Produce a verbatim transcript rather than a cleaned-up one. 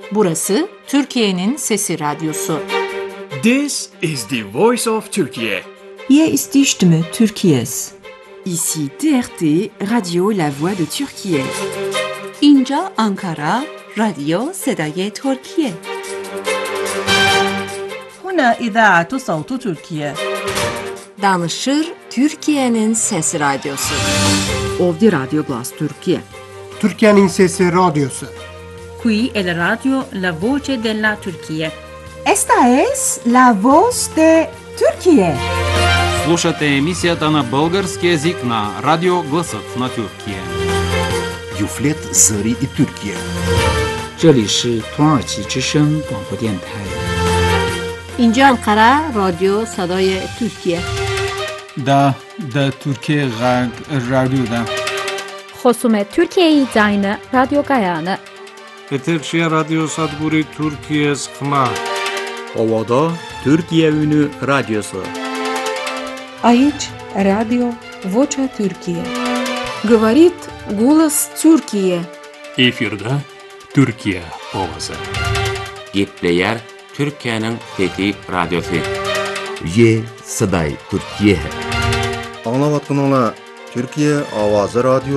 Burası Türkiye'nin Sesi Radyosu. This is the voice of Turkey. Hier ist die Stimme Türkiye's. Ici T R T, Radio La Voix de Türkiye. اینجا آنکارا، رادیو صدای ترکیه. هنا إذاعة صوت تركيا. Danışır Türkiye'nin Sesi Radyosu. Ovdje Radio Glas Türkiye. Türkiye'nin Sesi Radyosu. Qui è la radio La Voce della Turchia. Esta es la voz de Turquía. Слушате емисията на български език на Радио Гласът на Türkiye. Юфлет Зари и Türkiye. 这里是土耳其之声广播电台。 اینجا انقره رادیو صدای ترکیه. دا دا ترکیه غرب رادیو دا. خصوم ترکیه زاین رادیو گایانه. Eterşehir Radyo Sadguri Türkiye Skma. Ovada Türkiye Ünü Radyosu. Aici Radio Vocea Türkiye. Говорит голос Türkiye. Efirde Türkiye ovası. Gepleyer Türkiye'nin Fethi Radyosu. Ye Saday Türkiye. Anlavatqın ola Türkiye Avazı Radyo